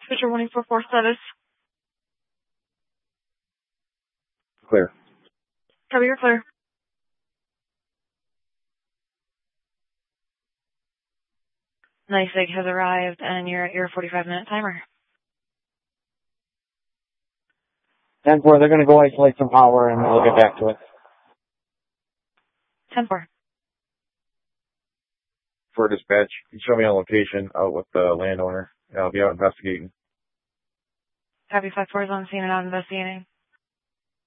Switcher 144 status. Clear. Copy, you're clear. Nice Egg has arrived, and you're at your 45-minute timer. 10-4, they're going to go isolate some power, and we'll get back to it. 10-4. For dispatch, you show me on location out with the landowner. I'll be out investigating. Copy 5-4 is on scene and out investigating.